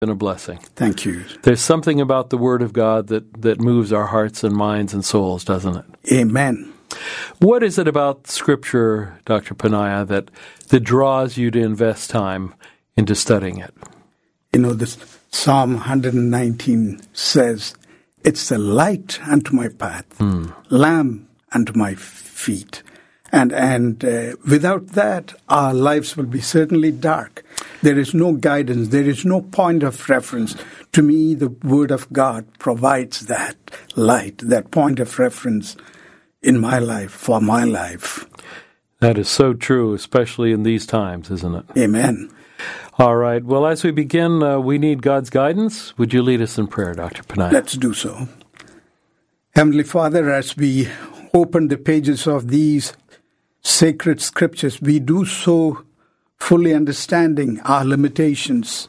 been a blessing. Thank you. There's something about the Word of God that moves our hearts and minds and souls, doesn't it? Amen. What is it about Scripture, Dr. Pannaya, that draws you to invest time into studying it? You know, this Psalm 119 says, it's a light unto my path, lamp unto my feet. And without that, our lives will be certainly dark. There is no guidance. There is no point of reference. To me, the Word of God provides that light, that point of reference in my life, for my life. That is so true, especially in these times, isn't it? Amen. All right. Well, as we begin, we need God's guidance. Would you lead us in prayer, Dr. Pannaya? Let's do so. Heavenly Father, as we open the pages of these sacred scriptures, we do so fully understanding our limitations.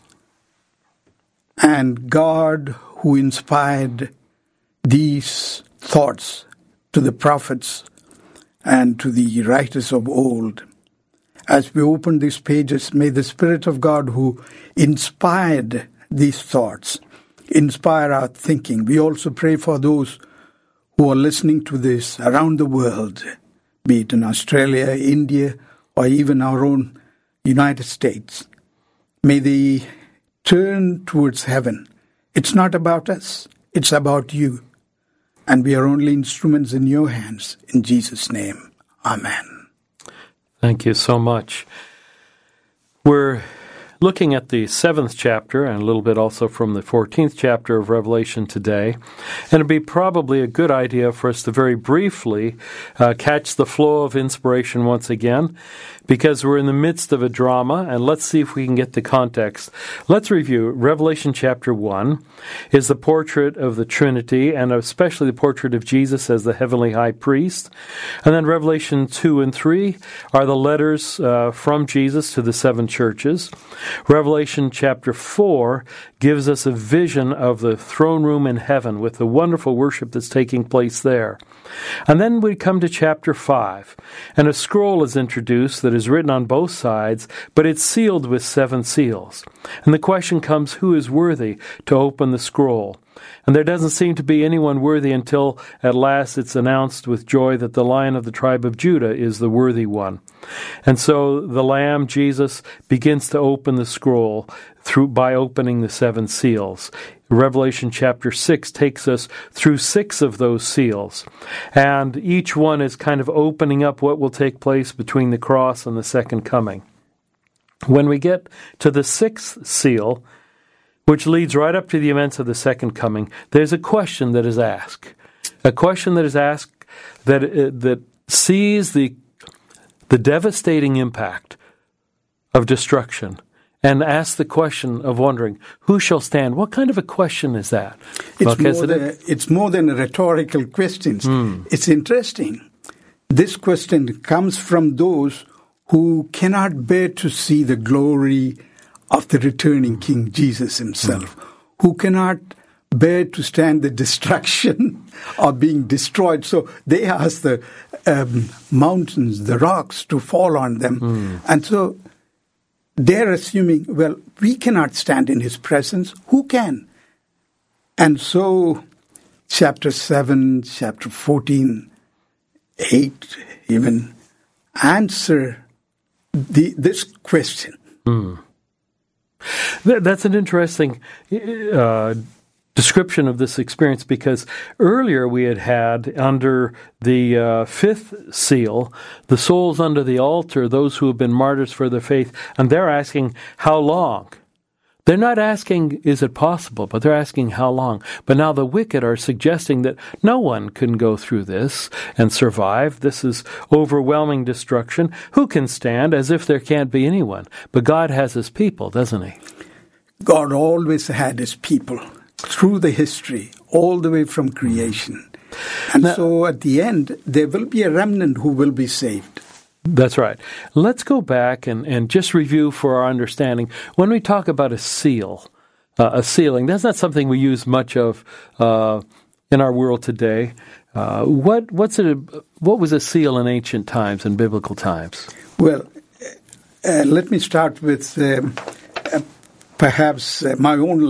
And God, who inspired these thoughts to the prophets and to the writers of old, as we open these pages, may the Spirit of God who inspired these thoughts inspire our thinking. We also pray for those who are listening to this around the world, be it in Australia, India, or even our own United States. May they turn towards heaven. It's not about us, it's about you. And we are only instruments in your hands. In Jesus' name, amen. Thank you so much. We're looking at the 7th chapter and a little bit also from the 14th chapter of Revelation today. And it'd be probably a good idea for us to very briefly catch the flow of inspiration once again, because we're in the midst of a drama, and let's see if we can get the context. Let's review. Revelation chapter 1 is the portrait of the Trinity, and especially the portrait of Jesus as the heavenly high priest. And then Revelation 2 and 3 are the letters from Jesus to the 7 churches. Revelation chapter 4 gives us a vision of the throne room in heaven with the wonderful worship that's taking place there. And then we come to chapter 5, and a scroll is introduced that is written on both sides, but it's sealed with 7 seals. And the question comes, who is worthy to open the scroll? And there doesn't seem to be anyone worthy until at last it's announced with joy that the Lion of the tribe of Judah is the worthy one. And so the Lamb, Jesus, begins to open the scroll by opening the 7 seals. Revelation chapter 6 takes us through 6 of those seals. And each one is kind of opening up what will take place between the cross and the second coming. When we get to the 6th seal, which leads right up to the events of the second coming, there's a question that is asked. A question that is asked that sees the devastating impact of destruction and asks the question of wondering, who shall stand? What kind of a question is that? It's more than a rhetorical question. It's interesting. This question comes from those who cannot bear to see the glory of the returning King Jesus himself, who cannot bear to stand the destruction of being destroyed. So they ask the mountains, the rocks to fall on them. And so they're assuming, well, we cannot stand in his presence. Who can? And so chapter 7, chapter 14, 8 even answer this question. That's an interesting description of this experience, because earlier we had under the 5th seal, the souls under the altar, those who have been martyrs for their faith, and they're asking, how long? They're not asking, is it possible, but they're asking how long. But now the wicked are suggesting that no one can go through this and survive. This is overwhelming destruction. Who can stand, as if there can't be anyone? But God has his people, doesn't he? God always had his people through the history, all the way from creation. And so at the end, there will be a remnant who will be saved. That's right. Let's go back and just review for our understanding. When we talk about a seal, a sealing, that's not something we use much of in our world today. What was a seal in ancient times, in biblical times? Well, let me start with perhaps my own